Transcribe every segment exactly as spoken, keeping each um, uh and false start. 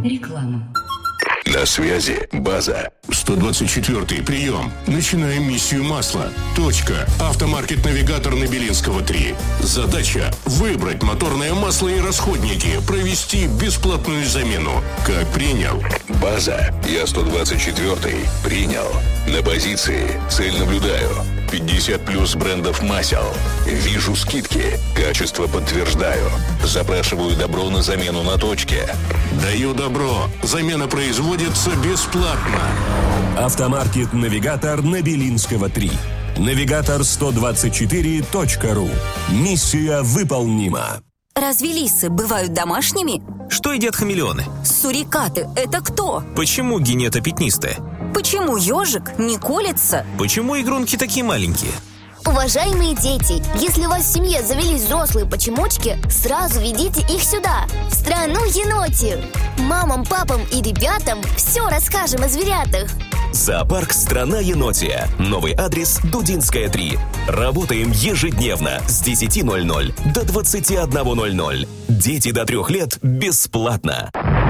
Реклама. На связи база. сто двадцать четвёртый прием. Начинаем миссию масла. Точка. Автомаркет-навигатор на Белинского три. Задача – выбрать моторное масло и расходники, провести бесплатную замену. Как принял? База. Я сто двадцать четвёртый. Принял. На позиции. Цель наблюдаю. пятьдесят плюс брендов масел. Вижу скидки. Качество подтверждаю. Запрашиваю добро на замену на точке. Даю добро. Замена производится бесплатно. Автомаркет-навигатор на Белинского три. Навигатор сто двадцать четыре точка ру. Миссия выполнима. Разве лисы бывают домашними? Что едят хамелеоны? Сурикаты – это кто? Почему гинета пятнистая? Почему ежик не колется? Почему игрунки такие маленькие? Уважаемые дети, если у вас в семье завелись взрослые почемучки, сразу ведите их сюда, в страну енотию. Мамам, папам и ребятам все расскажем о зверятах. Зоопарк «Страна енотия». Новый адрес – Дудинская, три. Работаем ежедневно с десяти ноль-ноль до двадцати одного ноль-ноль. Дети до трех лет бесплатно.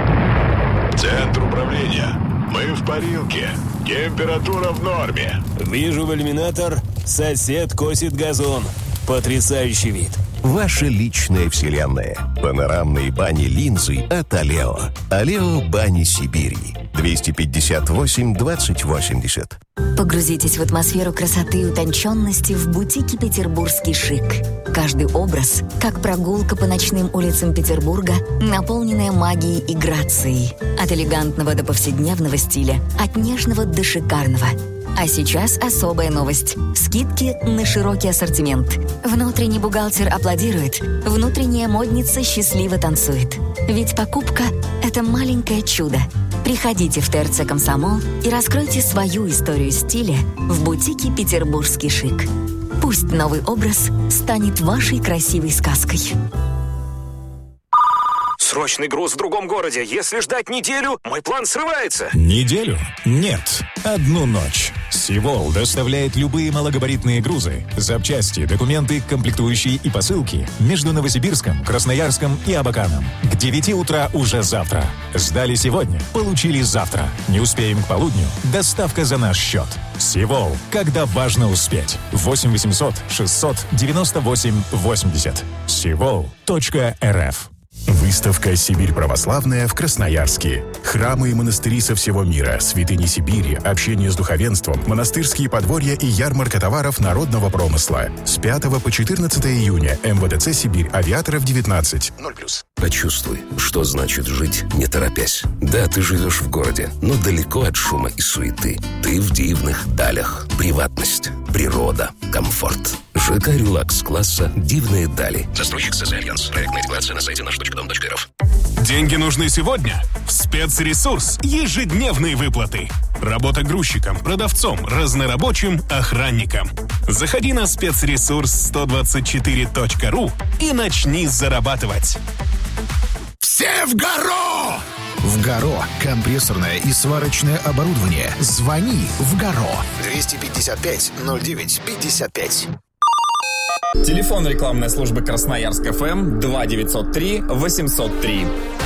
Центр управления. Мы в парилке. Температура в норме. Вижу в иллюминатор. Сосед косит газон. Потрясающий вид. Ваша личная вселенная. Панорамные бани-линзы от Алео. Алео Бани Сибири. двести пятьдесят восемь двадцать восемьдесят. Погрузитесь в атмосферу красоты и утонченности в бутике «Петербургский шик». Каждый образ, как прогулка по ночным улицам Петербурга, наполненная магией и грацией. От элегантного до повседневного стиля, от нежного до шикарного. А сейчас особая новость. Скидки на широкий ассортимент. Внутренний бухгалтер аплодирует, внутренняя модница счастливо танцует. Ведь покупка – это маленькое чудо. Приходите в ТРЦ «Комсомол» и раскройте свою историю стиля в бутике «Петербургский шик». Пусть новый образ станет вашей красивой сказкой. Срочный груз в другом городе. Если ждать неделю, мой план срывается. Неделю? Нет. Одну ночь. Сивол доставляет любые малогабаритные грузы, запчасти, документы, комплектующие и посылки между Новосибирском, Красноярском и Абаканом. К девяти утра уже завтра. Сдали сегодня, получили завтра. Не успеем к полудню? Доставка за наш счет. Сивол. Когда важно успеть. восемь восемьсот шестьсот девяносто восемь восемьдесят. сивол точка эр эф. Выставка «Сибирь православная» в Красноярске. Храмы и монастыри со всего мира, святыни Сибири, общение с духовенством, монастырские подворья и ярмарка товаров народного промысла. С пятого по четырнадцатое июня. эм вэ дэ цэ «Сибирь», Авиаторов девятнадцать. ноль плюс. Почувствуй, что значит жить, не торопясь. Да, ты живешь в городе, но далеко от шума и суеты. Ты в дивных далях. Приватность, природа, комфорт. ЖК «Релакс» класса «Дивные дали». Застройщик СЗ «Альянс». Проектная декларация на сайте наш точка дом точка эр эф. Деньги нужны сегодня? В спецресурс. Ежедневные выплаты. Работа грузчиком, продавцом, разнорабочим, охранником. Заходи на спецресурс сто двадцать четыре точка ру и начни зарабатывать. Все в Гаро! В Гаро. Компрессорное и сварочное оборудование. Звони в Гаро. двести пятьдесят пять ноль девять пятьдесят пять. Телефон рекламной службы Красноярск ФМ два девятьсот три восемьсот три.